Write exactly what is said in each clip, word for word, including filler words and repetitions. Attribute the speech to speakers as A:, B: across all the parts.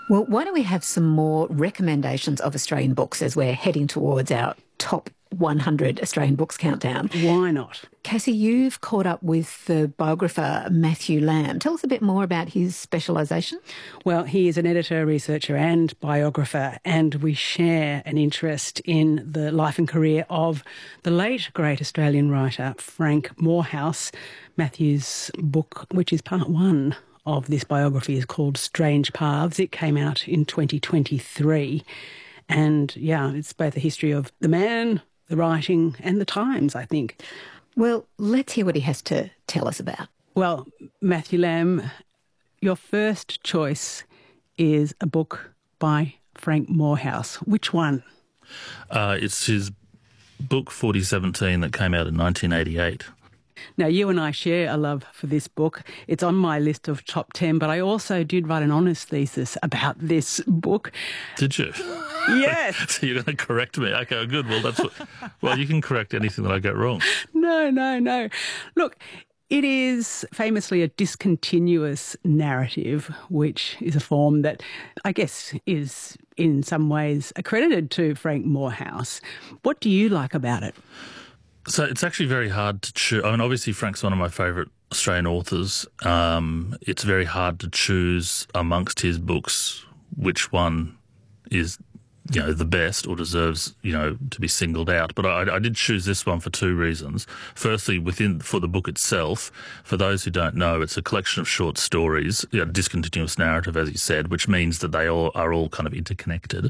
A: Well, why don't we have some more recommendations of Australian books as we're heading towards our top one hundred Australian books countdown?
B: Why not?
A: Cassie, you've caught up with the biographer Matthew Lamb. Tell us a bit more about his specialisation.
B: Well, he is an editor, researcher and biographer, and we share an interest in the life and career of the late great Australian writer Frank Moorhouse. Matthew's book, which is part one of this biography, is called Strange Paths. It came out in twenty twenty-three. And, yeah, it's both a history of the man, the writing and the times, I think.
A: Well, let's hear what he has to tell us about.
B: Well, Matthew Lamb, your first choice is a book by Frank Moorhouse. Which one?
C: Uh, it's his book forty seventeen that came out in nineteen eighty-eight.
B: Now, you and I share a love for this book. It's on my list of top ten, but I also did write an honours thesis about this book.
C: Did you?
B: Yes.
C: So you're going to correct me? Okay, good. Well, that's what, well, you can correct anything that I get wrong.
B: No, no, no. Look, it is famously a discontinuous narrative, which is a form that I guess is in some ways accredited to Frank Moorhouse. What do you like about it?
C: So it's actually very hard to choose. I mean, obviously Frank's one of my favourite Australian authors. Um, it's very hard to choose amongst his books which one is, you know, the best or deserves, you know, to be singled out. But I, I did choose this one for two reasons. Firstly, within for the book itself, for those who don't know, it's a collection of short stories, you know, discontinuous narrative, as you said, which means that they all are all kind of interconnected.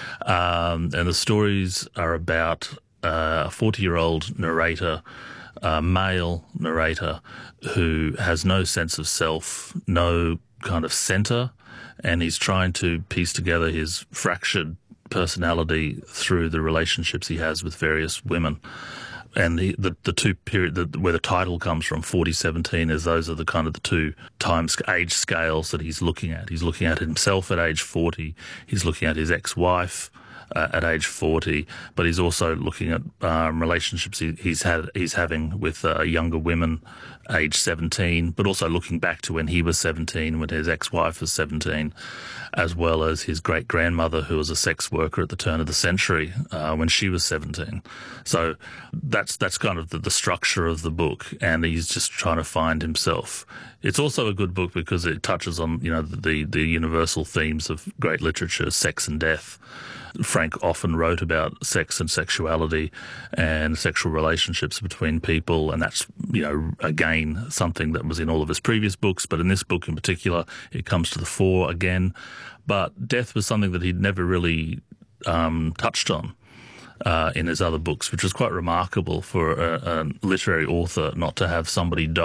C: Um, and the stories are about a forty-year-old narrator, a male narrator, who has no sense of self, no kind of centre, and he's trying to piece together his fractured personality through the relationships he has with various women. And the the, the two period the, where the title comes from, forty seventeen, is those are the kind of the two time age scales that he's looking at. He's looking at himself at age forty. He's looking at his ex-wife Uh, at age forty, but he's also looking at um, relationships he, he's had he's having with uh, younger women, age seventeen, but also looking back to when he was seventeen, when his ex-wife was seventeen, as well as his great-grandmother, who was a sex worker at the turn of the century, uh, when she was seventeen. So that's that's kind of the, the structure of the book, and he's just trying to find himself. It's also a good book because it touches on, you know, the the universal themes of great literature, sex and death. Frank often wrote about sex and sexuality and sexual relationships between people, and that's, you know, again, something that was in all of his previous books, but in this book in particular, it comes to the fore again. But death was something that he'd never really um, touched on uh, in his other books, which was quite remarkable for a, a literary author not to have somebody die